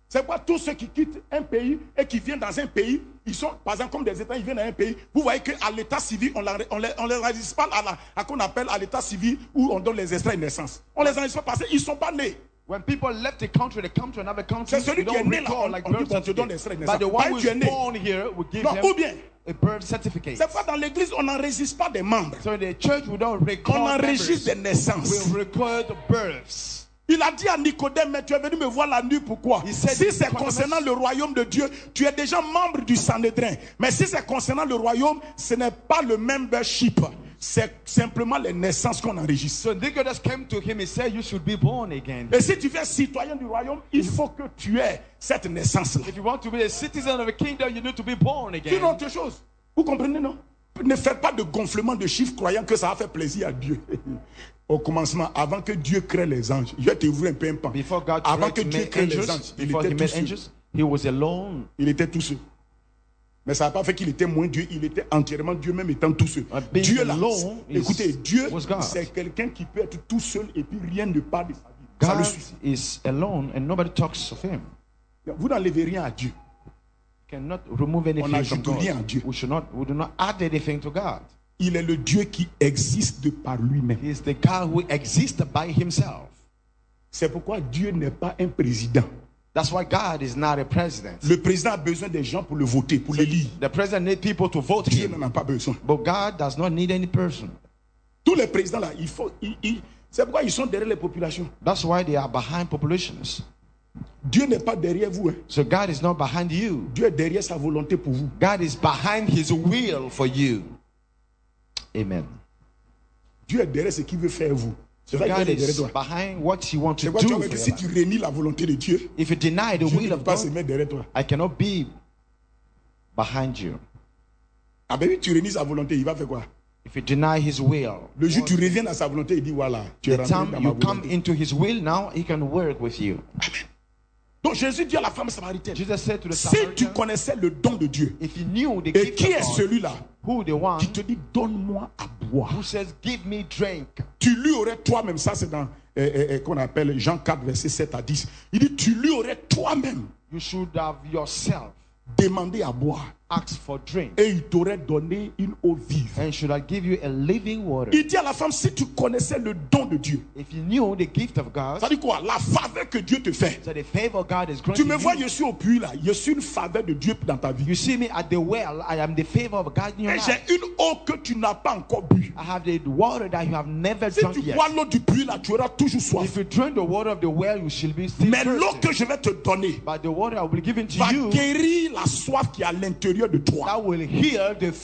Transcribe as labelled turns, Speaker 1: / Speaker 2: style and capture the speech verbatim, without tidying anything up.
Speaker 1: C'est pourquoi tous ceux qui quittent un pays et qui viennent dans un pays, ils sont, par exemple, comme des États, ils viennent dans un pays. Vous voyez qu'à l'état civil, on ne on les, on les enregistre pas à, la, à qu'on appelle à l'état civil où on donne les extraits de naissance. On les enregistre pas parce qu'ils ne sont pas nés.
Speaker 2: When people left the country, they come to another country.
Speaker 1: C'est celui qui est né là, on,
Speaker 2: like
Speaker 1: on dit qu'on te donne l'extrait de naissance.
Speaker 2: But the one who is born here will give
Speaker 1: non,
Speaker 2: him
Speaker 1: ou bien,
Speaker 2: a birth certificate.
Speaker 1: c'est pourquoi dans l'église, on n'enregistre pas des membres.
Speaker 2: So the church will not record
Speaker 1: On enregistre des naissances.
Speaker 2: will record births.
Speaker 1: Il a dit à Nicodème, mais tu es venu me voir la nuit, pourquoi? Si c'est concernant le royaume de Dieu, tu es déjà membre du Sanhédrin. Mais si c'est concernant le royaume, ce n'est pas le membership. C'est simplement les naissances qu'on enregistre.
Speaker 2: So Nicodemus came to him and said, you should be born again.
Speaker 1: Et si tu es citoyen du royaume, il faut que tu aies cette naissance-là.
Speaker 2: If you want to be a citizen of a kingdom, you need to be born again.
Speaker 1: C'est une autre chose. Vous comprenez, non? Ne faites pas de gonflement de chiffres croyant que ça va faire plaisir à Dieu. Au commencement, avant que Dieu crée les anges, je vais t'ouvrir un peu un pan.
Speaker 2: Before God
Speaker 1: Avant que Dieu crée les anges, il était tout seul.
Speaker 2: Angels, he was alone.
Speaker 1: Il était tout seul. Mais ça n'a pas fait qu'il était moins Dieu, il était entièrement Dieu, même étant tout seul. Dieu là, écoutez, Dieu, c'est quelqu'un qui peut être tout seul et puis rien ne part de sa vie.
Speaker 2: God
Speaker 1: ça le suffit.
Speaker 2: Is alone and nobody talks of him.
Speaker 1: Vous n'enlevez rien à Dieu.
Speaker 2: Cannot remove anything
Speaker 1: On
Speaker 2: from
Speaker 1: n'ajoute
Speaker 2: God.
Speaker 1: rien à Dieu.
Speaker 2: We should not, we do not add anything to God.
Speaker 1: Il est le Dieu qui existe de par lui-même.
Speaker 2: He is the God who exists by himself.
Speaker 1: C'est pourquoi Dieu n'est pas un président.
Speaker 2: That's why God is not a president.
Speaker 1: Le président a besoin des gens pour le voter, pour l'élire.
Speaker 2: The president needs people to vote
Speaker 1: Dieu
Speaker 2: him.
Speaker 1: n'en a pas besoin.
Speaker 2: But God does not need any person.
Speaker 1: Tous les présidents là, il faut, il, il, c'est pourquoi ils sont derrière les populations.
Speaker 2: That's why they are behind populations.
Speaker 1: Dieu n'est pas derrière vous. Hein.
Speaker 2: So God is not behind you.
Speaker 1: Dieu est derrière sa volonté pour vous.
Speaker 2: God is behind his will for you. Amen.
Speaker 1: Dieu est derrière ce qu'il veut faire vous.
Speaker 2: So God is behind what he wants to do.
Speaker 1: Que si tu réunis la volonté de Dieu,
Speaker 2: if you deny the
Speaker 1: Dieu
Speaker 2: will
Speaker 1: ne
Speaker 2: of
Speaker 1: peut pas
Speaker 2: God,
Speaker 1: se mettre derrière toi.
Speaker 2: I cannot be behind you.
Speaker 1: Ah ben oui, tu réunis sa volonté, il va faire quoi?
Speaker 2: If you deny his will,
Speaker 1: le jour où tu reviens à sa volonté, il dit voilà, tu es
Speaker 2: the
Speaker 1: rentré
Speaker 2: time
Speaker 1: dans
Speaker 2: you
Speaker 1: ma
Speaker 2: come
Speaker 1: volonté.
Speaker 2: into his will, now he can work with you.
Speaker 1: Amen. Donc Jésus dit à la femme samaritaine,
Speaker 2: Jesus said to the
Speaker 1: si
Speaker 2: Samaritan,
Speaker 1: tu connaissais le don de Dieu,
Speaker 2: if you knew the
Speaker 1: et
Speaker 2: gift
Speaker 1: qui
Speaker 2: of
Speaker 1: est
Speaker 2: God,
Speaker 1: celui-là
Speaker 2: who the one
Speaker 1: qui te dit donne-moi à boire,
Speaker 2: who says give me drink,
Speaker 1: tu lui aurais toi-même, ça c'est dans euh, euh, qu'on appelle Jean quatre verset sept à dix, il dit tu lui aurais toi-même
Speaker 2: you should have yourself
Speaker 1: demandé à boire
Speaker 2: asked for drink,
Speaker 1: et il t'aurait donné une eau vive.
Speaker 2: and should I give you a living water.
Speaker 1: Il dit à la femme, si tu connaissais le don de Dieu,
Speaker 2: If you knew the gift of God,
Speaker 1: ça dit quoi? La faveur que Dieu te fait.
Speaker 2: so the favor God is
Speaker 1: Tu
Speaker 2: granting
Speaker 1: me vois,
Speaker 2: you.
Speaker 1: je suis au puits là, je suis une faveur de Dieu dans ta vie.
Speaker 2: You see me at the well, I am the favor of God in your
Speaker 1: Et
Speaker 2: life.
Speaker 1: j'ai une eau que tu n'as pas encore bu.
Speaker 2: I have the water that you have never
Speaker 1: Si
Speaker 2: drunk
Speaker 1: tu
Speaker 2: yet.
Speaker 1: bois l'eau du puits là, tu auras toujours soif.
Speaker 2: If you drink the water of the well, you shall be still
Speaker 1: Mais l'eau
Speaker 2: thirsty.
Speaker 1: que je vais te donner
Speaker 2: But the water I will give into
Speaker 1: va
Speaker 2: you,
Speaker 1: guérir la soif qui est à l'intérieur de toi.
Speaker 2: that will heal the